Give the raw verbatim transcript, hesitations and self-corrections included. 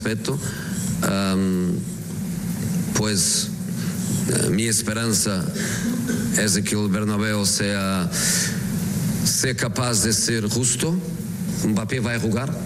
respeto, um, pues uh, mi esperanza es de que el Bernabéu sea, sea capaz de ser justo. Mbappé va a jugar.